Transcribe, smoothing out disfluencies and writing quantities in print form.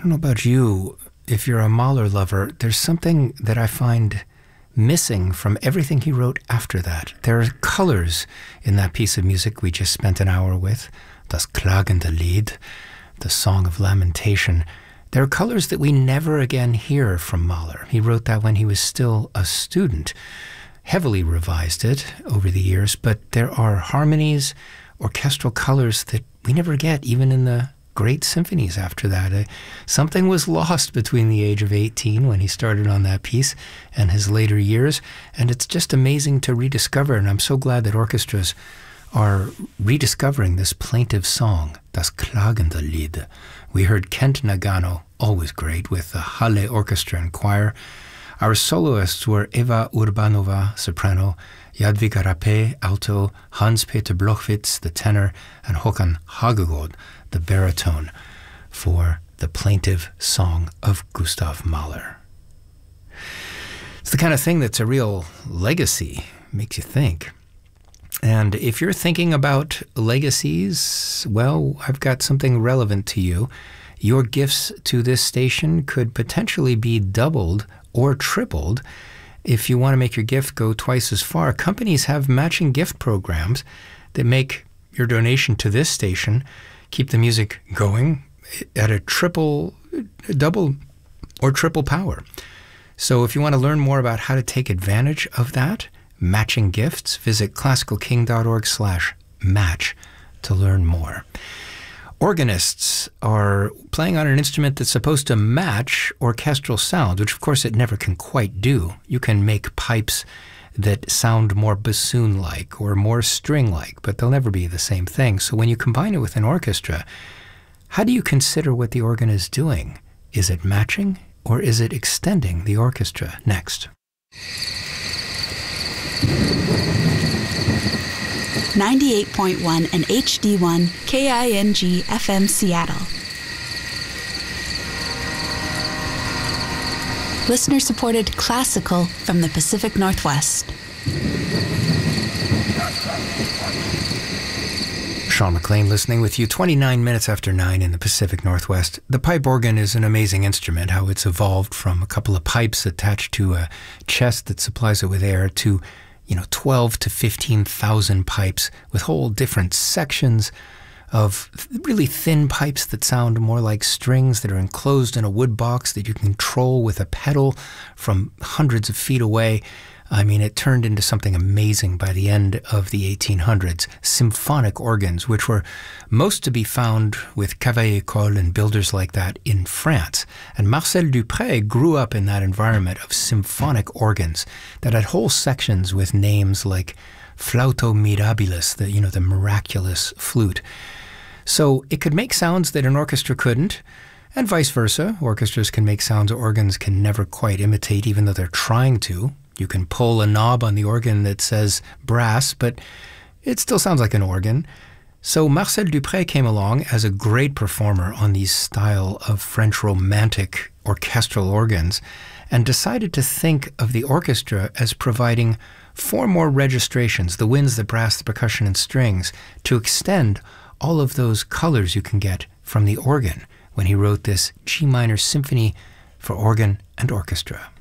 don't know about you, if you're a Mahler lover, there's something that I find missing from everything he wrote after that. There are colors in that piece of music we just spent an hour with, Das klagende Lied, the Song of Lamentation. There are colors that we never again hear from Mahler. He wrote that when he was still a student, heavily revised it over the years, but there are harmonies, orchestral colors that we never get, even in the great symphonies after that. Something was lost between the age of 18 when he started on that piece and his later years, and it's just amazing to rediscover, and I'm so glad that orchestras are rediscovering this plaintive song, Das klagende Lied. We heard Kent Nagano, always great, with the Halle Orchestra and Choir. Our soloists were Eva Urbanova, soprano, Jadwiga Rapé, alto, Hans-Peter Blochwitz, the tenor, and Håkan Hagegård, the baritone, for the plaintive song of Gustav Mahler. It's the kind of thing that's a real legacy, makes you think. And if you're thinking about legacies, well, I've got something relevant to you. Your gifts to this station could potentially be doubled or tripled. If you want to make your gift go twice as far, companies have matching gift programs that make your donation to this station keep the music going at a double or triple power. So if you want to learn more about how to take advantage of that, matching gifts, visit classicalking.org/match to learn more. Organists are playing on an instrument that's supposed to match orchestral sound, which of course it never can quite do. You can make pipes that sound more bassoon-like or more string-like, but they'll never be the same thing. So when you combine it with an orchestra, how do you consider what the organ is doing? Is it matching or is it extending the orchestra? Next. 98.1 and HD1 KING FM Seattle. Listener-supported classical from the Pacific Northwest. Sean McLean listening with you, 29 minutes after 9 in the Pacific Northwest. The pipe organ is an amazing instrument, how it's evolved from a couple of pipes attached to a chest that supplies it with air to 12 to 15,000 pipes with whole different sections of really thin pipes that sound more like strings that are enclosed in a wood box that you can control with a pedal from hundreds of feet away. I mean, it turned into something amazing by the end of the 1800s. Symphonic organs, which were most to be found with Cavaillé-Coll and builders like that in France. And Marcel Dupré grew up in that environment of symphonic organs that had whole sections with names like Flauto Mirabilis, the miraculous flute. So it could make sounds that an orchestra couldn't, and vice versa. Orchestras can make sounds organs can never quite imitate, even though they're trying to. You can pull a knob on the organ that says brass, but it still sounds like an organ. So Marcel Dupré came along as a great performer on these style of French Romantic orchestral organs and decided to think of the orchestra as providing 4 more registrations, the winds, the brass, the percussion, and strings, to extend all of those colors you can get from the organ when he wrote this G minor symphony for organ and orchestra.